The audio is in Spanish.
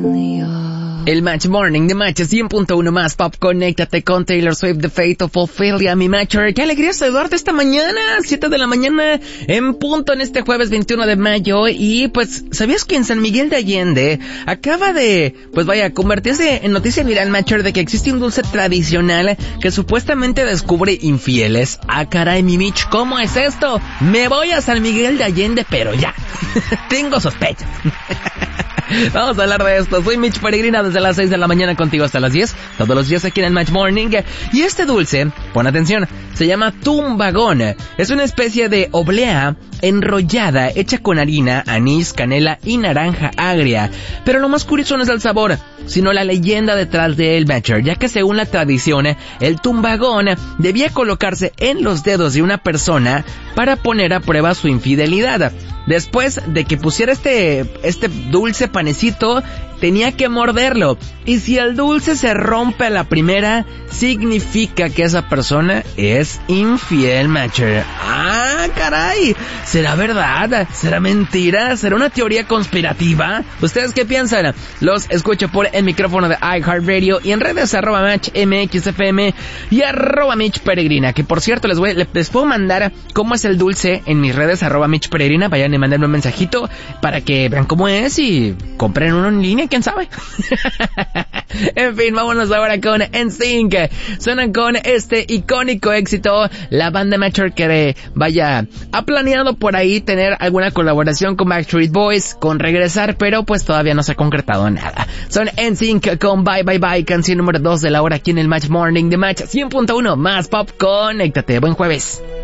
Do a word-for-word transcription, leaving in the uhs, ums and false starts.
El Match Morning de Match cien punto uno más Pop. Conéctate con Taylor Swift, The Fate of Ophelia, mi Matcher. Qué alegría saludarte esta mañana, siete de la mañana en punto en este jueves veintiuno de mayo. Y pues, ¿sabías que en San Miguel de Allende acaba de, pues vaya, convertirse en noticia viral, Matcher, de que existe un dulce tradicional que supuestamente descubre infieles? Ah, caray, mi Mitch, ¿cómo es esto? Me voy a San Miguel de Allende, pero ya. Tengo sospechas. Vamos a hablar de esto. Soy Mitch Peregrina desde las seis de la mañana contigo hasta las diez. Todos los días aquí en el Match Morning. Y este dulce, pon atención, se llama tumbagón. Es una especie de oblea enrollada, hecha con harina, anís, canela y naranja agria. Pero lo más curioso no es el sabor, sino la leyenda detrás de el Matcher, ya que según la tradición, el tumbagón debía colocarse en los dedos de una persona para poner a prueba su infidelidad. Después de que pusiera este, este dulce panecito, tenía que morderlo. Y si el dulce se rompe a la primera, significa que esa persona es infiel, Matcher. ¡Ah, caray! ¿Será verdad? ¿Será mentira? ¿Será una teoría conspirativa? ¿Ustedes qué piensan? Los escucho por el micrófono de iHeartRadio y en redes arroba Match M X F M y arroba Mitch Peregrina. Que por cierto, les voy, les puedo mandar cómo es el dulce en mis redes arroba Mitch Peregrina. Vayan y manden un mensajito para que vean cómo es y compren uno en línea, quién sabe. En fin, vámonos ahora con N Sync. Suenan con este icónico éxito. La banda Matcher que vaya ha planeado por ahí tener alguna colaboración con Backstreet Boys, con regresar, pero pues todavía no se ha concretado nada. Son N Sync con Bye Bye Bye, canción número dos de la hora aquí en el Match Morning de Match cien punto uno más Pop. Conéctate, buen jueves.